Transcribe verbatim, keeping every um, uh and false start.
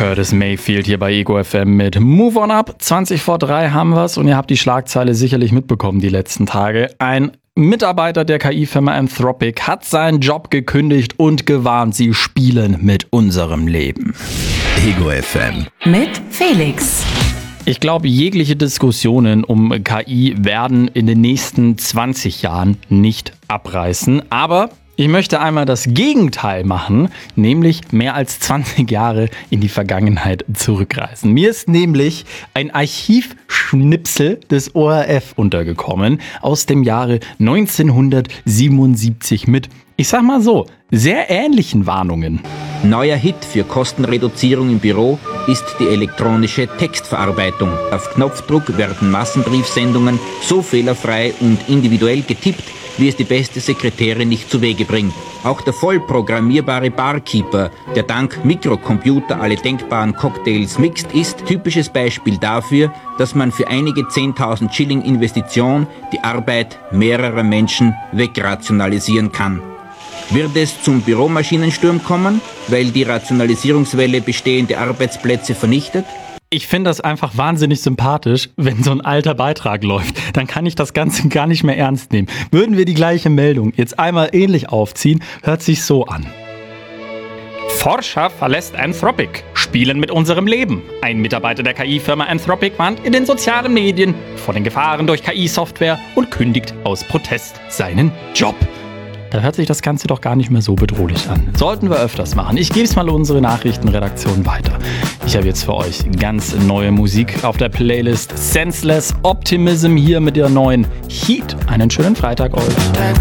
Curtis Mayfield hier bei Ego F M mit Move On Up. zwanzig vor drei haben wir's und ihr habt die Schlagzeile sicherlich mitbekommen die letzten Tage. Ein Mitarbeiter der K I-Firma Anthropic hat seinen Job gekündigt und gewarnt, sie spielen mit unserem Leben. Ego F M mit Felix. Ich glaube, jegliche Diskussionen um K I werden in den nächsten zwanzig Jahren nicht abreißen, aber ich möchte einmal das Gegenteil machen, nämlich mehr als zwanzig Jahre in die Vergangenheit zurückreisen. Mir ist nämlich ein Archivschnipsel des O R F untergekommen aus dem Jahre neunzehnhundertsiebenundsiebzig mit, ich sag mal so, sehr ähnlichen Warnungen. Neuer Hit für Kostenreduzierung im Büro ist die elektronische Textverarbeitung. Auf Knopfdruck werden Massenbriefsendungen so fehlerfrei und individuell getippt, wie es die beste Sekretärin nicht zu Wege bringt. Auch der vollprogrammierbare Barkeeper, der dank Mikrocomputer alle denkbaren Cocktails mixt, ist typisches Beispiel dafür, dass man für einige zehntausend Schilling Investition die Arbeit mehrerer Menschen wegrationalisieren kann. Wird es zum Büromaschinensturm kommen, weil die Rationalisierungswelle bestehende Arbeitsplätze vernichtet? Ich finde das einfach wahnsinnig sympathisch, wenn so ein alter Beitrag läuft. Dann kann ich das Ganze gar nicht mehr ernst nehmen. Würden wir die gleiche Meldung jetzt einmal ähnlich aufziehen, hört sich so an. Forscher verlässt Anthropic. Spielen mit unserem Leben. Ein Mitarbeiter der K I-Firma Anthropic warnt in den sozialen Medien vor den Gefahren durch K I-Software und kündigt aus Protest seinen Job. Da hört sich das Ganze doch gar nicht mehr so bedrohlich an. Sollten wir öfters machen. Ich gebe es mal unsere Nachrichtenredaktion weiter. Ich habe jetzt für euch ganz neue Musik auf der Playlist. Senseless Optimism hier mit der neuen Heat. Einen schönen Freitag euch.